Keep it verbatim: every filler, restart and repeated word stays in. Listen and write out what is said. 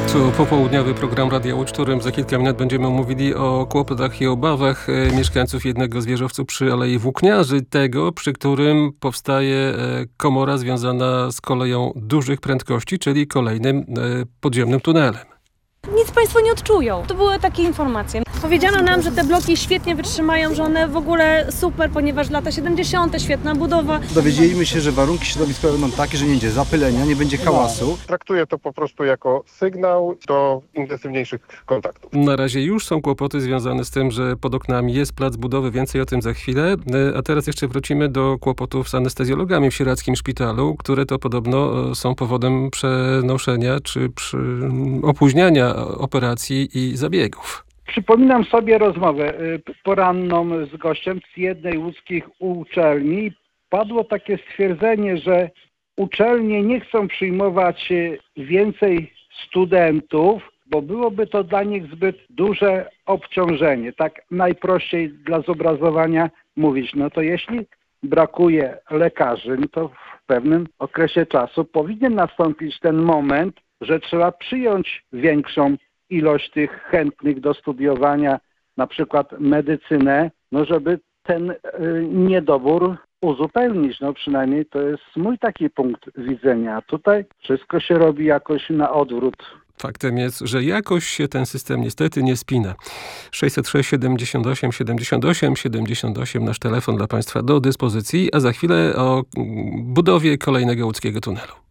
Tu popołudniowy program Radia Łódź, w którym za kilka minut będziemy mówili o kłopotach i obawach mieszkańców jednego z wieżowców przy Alei Włókniarzy, tego, przy którym powstaje komora związana z koleją dużych prędkości, czyli kolejnym podziemnym tunelem. Nic państwo nie odczują. To były takie informacje. Powiedziano nam, że te bloki świetnie wytrzymają, że one w ogóle super, ponieważ lata siedemdziesiąte, świetna budowa. Dowiedzieliśmy się, że warunki środowiskowe będą takie, że nie będzie zapylenia, nie będzie hałasu. Traktuję to po prostu jako sygnał do intensywniejszych kontaktów. Na razie już są kłopoty związane z tym, że pod oknami jest plac budowy, więcej o tym za chwilę. A teraz jeszcze wrócimy do kłopotów z anestezjologami w Sieradzkim Szpitalu, które to podobno są powodem przenoszenia czy przy opóźniania operacji i zabiegów. Przypominam sobie rozmowę poranną z gościem z jednej łódzkich uczelni. Padło takie stwierdzenie, że uczelnie nie chcą przyjmować więcej studentów, bo byłoby to dla nich zbyt duże obciążenie. Tak najprościej dla zobrazowania mówić. No to jeśli brakuje lekarzy, no to w pewnym okresie czasu powinien nastąpić ten moment, że trzeba przyjąć większą ilość tych chętnych do studiowania, na przykład medycynę, no żeby ten y, niedobór uzupełnić. No przynajmniej to jest mój taki punkt widzenia. Tutaj wszystko się robi jakoś na odwrót. Faktem jest, że jakoś się ten system niestety nie spina. sześćset sześć siedemdziesiąt osiem siedemdziesiąt osiem siedemdziesiąt osiem nasz telefon dla państwa do dyspozycji, a za chwilę o budowie kolejnego łódzkiego tunelu.